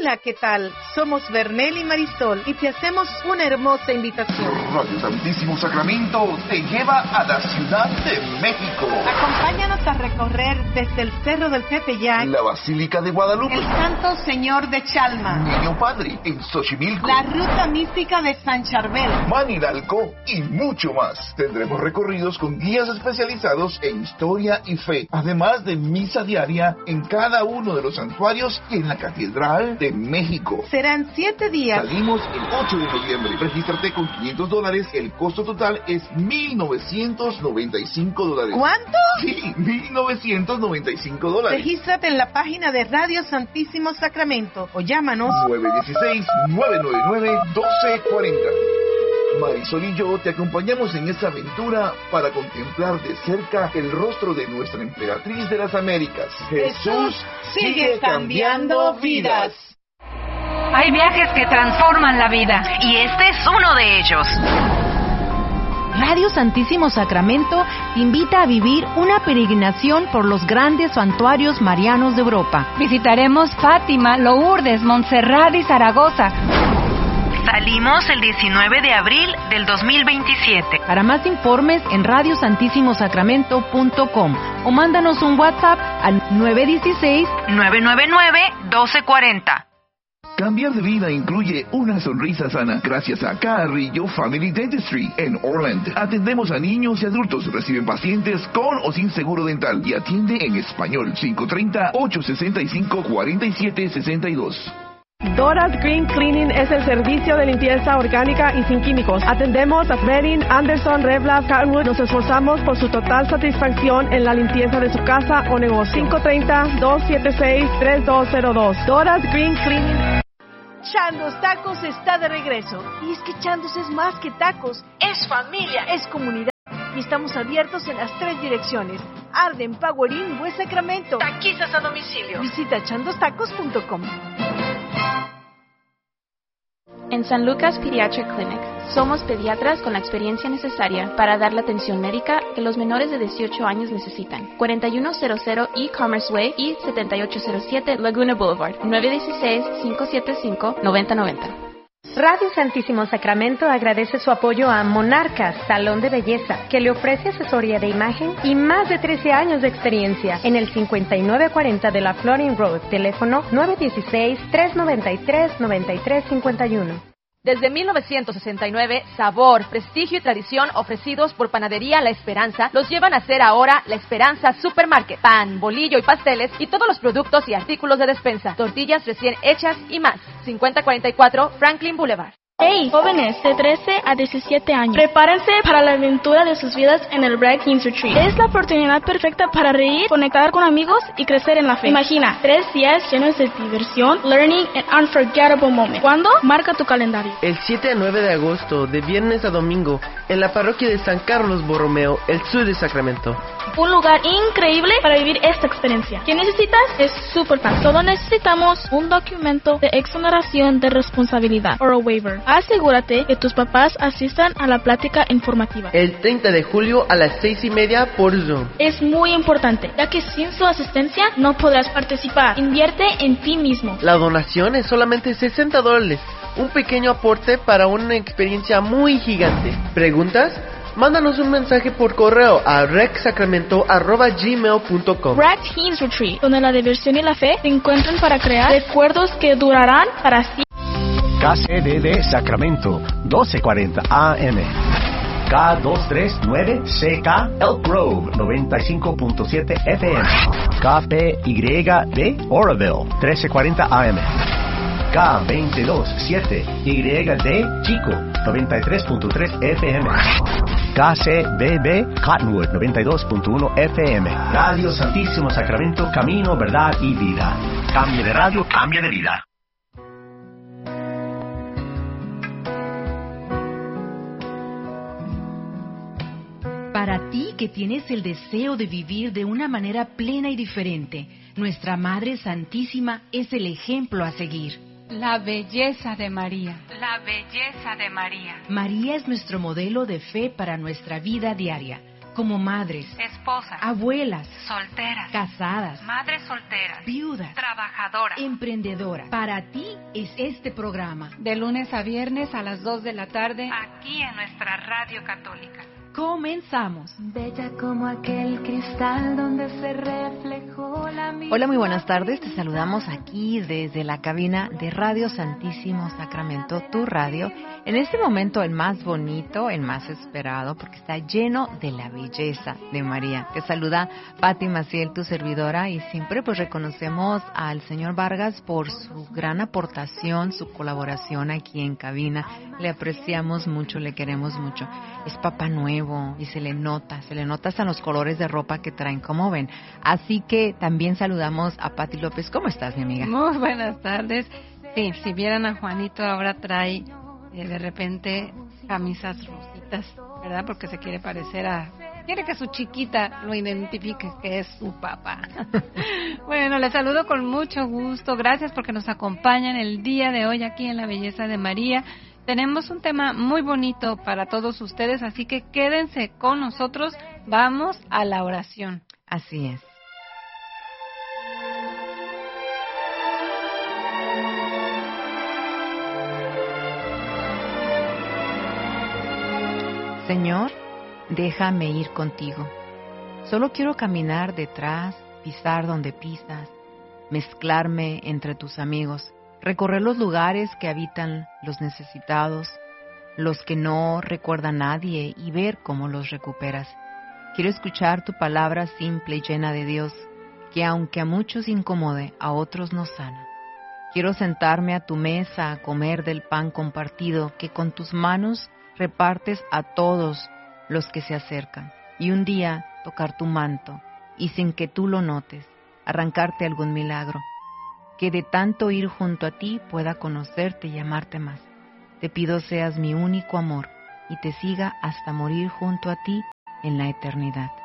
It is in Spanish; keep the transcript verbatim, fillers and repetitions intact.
Hola, ¿qué tal? Somos Bernel y Marisol y te hacemos una hermosa invitación. Radio Santísimo Sacramento te lleva a la Ciudad de México. Acompáñanos a recorrer desde el Cerro del Tepeyac, la Basílica de Guadalupe, el Santo Señor de Chalma, Niño Padre en Xochimilco, la Ruta Mística de San Charbel, Manidalco y mucho más. Tendremos recorridos con guías especializados en historia y fe, además de misa diaria en cada uno de los santuarios y en la Catedral de México. Serán siete días. Salimos el ocho de noviembre. Regístrate con quinientos dólares. El costo total es mil novecientos noventa y cinco dólares. ¿Cuánto? Sí, mil novecientos noventa y cinco dólares. Regístrate en la página de Radio Santísimo Sacramento o llámanos nueve uno seis, nueve nueve nueve, uno dos cuatro cero. Marisol y yo te acompañamos en esta aventura para contemplar de cerca el rostro de nuestra emperatriz de las Américas. Jesús sigue cambiando vidas. Hay viajes que transforman la vida y este es uno de ellos. Radio Santísimo Sacramento te invita a vivir una peregrinación por los grandes santuarios marianos de Europa. Visitaremos Fátima, Lourdes, Montserrat y Zaragoza. Salimos el diecinueve de abril del dos mil veintisiete. Para más informes en radio santísimo sacramento punto com o mándanos un WhatsApp al nueve uno seis, nueve nueve nueve, uno dos cuatro cero. Cambiar de vida incluye una sonrisa sana. Gracias a Carrillo Family Dentistry en Orland. Atendemos a niños y adultos. Reciben pacientes con o sin seguro dental y atiende en español. cinco tres cero, ocho seis cinco, cuatro siete seis dos. Dora's Green Cleaning es el servicio de limpieza orgánica y sin químicos. Atendemos a Redding, Anderson, Reblas, Carwood. Nos esforzamos por su total satisfacción en la limpieza de su casa o negocio. cinco tres cero, dos siete seis, tres dos cero dos. Dora's Green Cleaning. Chandos Tacos está de regreso. Y es que Chandos es más que tacos. Es familia, es comunidad. Y estamos abiertos en las tres direcciones. Arden, Power Inn, West Sacramento. Taquizas a domicilio. Visita chandos tacos punto com. En San Lucas Pediatric Clinic, somos pediatras con la experiencia necesaria para dar la atención médica que los menores de dieciocho años necesitan. cuarenta y uno cero cero E-Commerce Way y setenta y ocho cero siete Laguna Boulevard, nueve uno seis, cinco siete cinco, nueve cero nueve cero. Radio Santísimo Sacramento agradece su apoyo a Monarcas, Salón de Belleza, que le ofrece asesoría de imagen y más de trece años de experiencia en el cincuenta y nueve cuarenta de la Florin Road, teléfono nueve uno seis, tres nueve tres, nueve tres cinco uno. Desde mil novecientos sesenta y nueve, sabor, prestigio y tradición ofrecidos por Panadería La Esperanza los llevan a ser ahora La Esperanza Supermarket. Pan, bolillo y pasteles y todos los productos y artículos de despensa, tortillas recién hechas y más. cincuenta cuarenta y cuatro Franklin Boulevard. Hey, jóvenes de trece a diecisiete años, prepárense para la aventura de sus vidas en el Bright Kings Retreat. Es la oportunidad perfecta para reír, conectar con amigos y crecer en la fe. Imagina tres días llenos de diversión, learning and unforgettable moments. ¿Cuándo? Marca tu calendario. El siete a nueve de agosto, de viernes a domingo, en la parroquia de San Carlos Borromeo, el sur de Sacramento. Un lugar increíble para vivir esta experiencia. ¿Qué necesitas? Es súper fácil. Solo necesitamos un documento de exoneración de responsabilidad, o waiver. Asegúrate que tus papás asistan a la plática informativa. El treinta de julio a las seis y media por Zoom. Es muy importante, ya que sin su asistencia no podrás participar. Invierte en ti mismo. La donación es solamente sesenta dólares. Un pequeño aporte para una experiencia muy gigante. ¿Preguntas? Mándanos un mensaje por correo a rexsacramento arroba gmail punto com. Bright Kings Retreat, donde la diversión y la fe se encuentran para crear recuerdos que durarán para siempre. K C D D Sacramento, doce cuarenta A M. K doscientos treinta y nueve C K Elk Grove, noventa y cinco punto siete F M. K P Y D Oroville, trece cuarenta A M. K veintidós siete Y D Chico, noventa y tres punto tres F M. K C B B Cottonwood, noventa y dos punto uno F M. Radio Santísimo Sacramento, camino, verdad y vida. Cambia de radio, cambia de vida. Para ti que tienes el deseo de vivir de una manera plena y diferente, nuestra Madre Santísima es el ejemplo a seguir. La belleza de María. La belleza de María. María es nuestro modelo de fe para nuestra vida diaria. como madres, esposas, abuelas, solteras, casadas, madres solteras, viudas, trabajadoras, emprendedoras. Para ti es este programa. De lunes a viernes a las dos de la tarde, aquí en nuestra radio católica. Comenzamos. Bella como aquel cristal donde se reflejó la misma. Hola, muy buenas tardes. Te saludamos aquí desde la cabina de Radio Santísimo Sacramento, tu radio. En este momento el más bonito, el más esperado, porque está lleno de la belleza de María. Te saluda Patti Maciel, tu servidora, y siempre pues reconocemos al señor Vargas por su gran aportación, su colaboración aquí en cabina. Le apreciamos mucho, le queremos mucho. Es papá nuevo y se le nota, se le nota hasta los colores de ropa que traen, como ven. Así que también saludamos a Patti López. ¿Cómo estás, mi amiga? Muy buenas tardes. Sí, si vieran a Juanito, ahora trae eh, de repente camisas rositas, ¿verdad? Porque se quiere parecer a... Quiere que su chiquita lo identifique que es su papá. Bueno, les saludo con mucho gusto. Gracias porque nos acompañan el día de hoy aquí en La Belleza de María. Tenemos un tema muy bonito para todos ustedes, así que quédense con nosotros. Vamos a la oración. Así es. Señor, déjame ir contigo. Solo quiero caminar detrás, pisar donde pisas, mezclarme entre tus amigos. Recorrer los lugares que habitan los necesitados, los que no recuerda a nadie, y ver cómo los recuperas. Quiero escuchar tu palabra simple y llena de Dios, que aunque a muchos incomode, a otros nos sana. Quiero sentarme a tu mesa a comer del pan compartido que con tus manos repartes a todos los que se acercan, y un día tocar tu manto, y sin que tú lo notes, arrancarte algún milagro. Que de tanto ir junto a ti pueda conocerte y amarte más. Te pido seas mi único amor y te siga hasta morir junto a ti en la eternidad.